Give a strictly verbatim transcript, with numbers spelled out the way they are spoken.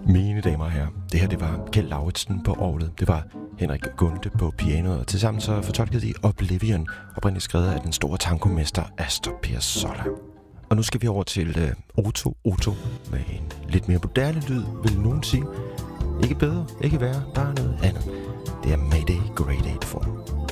Mine damer og herrer, det her det var Kjeld Lauritsen på orglet, det var Henrik Gunde på pianoet, og tilsammen så fortolkede de Oblivion, oprindeligt skrevet af den store tankomester Astor Piazzolla. Og nu skal vi over til uh, Otto Otto med en lidt mere moderne lyd, vil nogen sige. Ikke bedre, ikke værre, bare noget andet. Det er Mayday Great eighty-four.